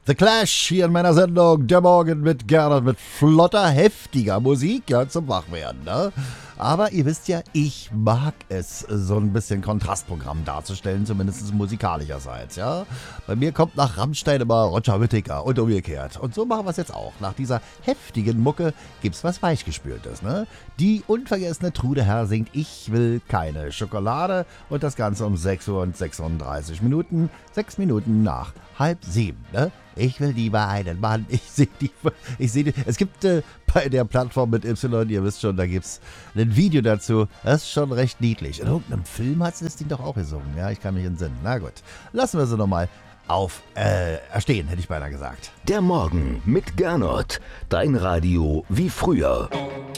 The Clash hier in meiner Sendung, der Morgen mit Gernot, mit flotter, heftiger Musik, ja, zum Wachwerden, ne? Aber ihr wisst ja, ich mag es, so ein bisschen Kontrastprogramm darzustellen, zumindest musikalischerseits, ja? Bei mir kommt nach Rammstein immer Roger Whittaker und umgekehrt. Und so machen wir es jetzt auch. Nach dieser heftigen Mucke gibt's was Weichgespültes, ne? Die unvergessene Trude Herr singt Ich will keine Schokolade und das Ganze um 6 Uhr und 36 Minuten, 6 Minuten nach 6:30, ne? Ich will lieber einen Mann. Ich sehe die. Es gibt bei der Plattform mit Y, ihr wisst schon, da gibt's ein Video dazu. Das ist schon recht niedlich. In irgendeinem Film hat sie das Ding doch auch gesungen. Ja, ich kann mich entsinnen. Na gut, lassen wir sie nochmal erstehen, hätte ich beinahe gesagt. Der Morgen mit Gernot. Dein Radio wie früher.